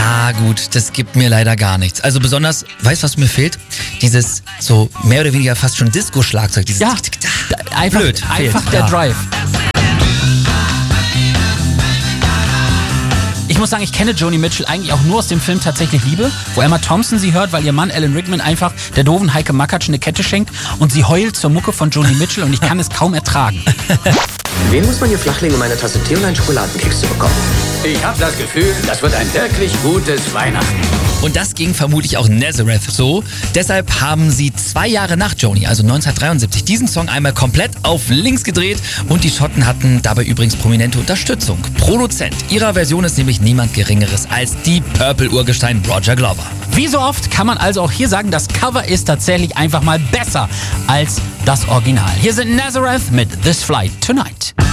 Ja gut, das gibt mir leider gar nichts. Also besonders, weißt du, was mir fehlt? Dieses so mehr oder weniger fast schon Disco-Schlagzeug. Dieses Ja, einfach, blöd, einfach fehlt. der Ja. Drive. Ich muss sagen, ich kenne Joni Mitchell eigentlich auch nur aus dem Film Tatsächlich Liebe, wo Emma Thompson sie hört, weil ihr Mann Alan Rickman einfach der doofen Heike Makatsch eine Kette schenkt und sie heult zur Mucke von Joni Mitchell und ich kann es kaum ertragen. Wen muss man hier flachlegen, um eine Tasse Tee und einen Schokoladenkeks zu bekommen? Ich habe das Gefühl, das wird ein wirklich gutes Weihnachten. Und das ging vermutlich auch Nazareth so. Deshalb haben sie 2 Jahre nach Joni, also 1973, diesen Song einmal komplett auf links gedreht und die Schotten hatten dabei übrigens prominente Unterstützung. Produzent ihrer Version ist nämlich niemand Geringeres als die Purple-Urgestein Roger Glover. Wie so oft kann man also auch hier sagen, das Cover ist tatsächlich einfach mal besser als das Original. Hier sind Nazareth mit This Flight Tonight.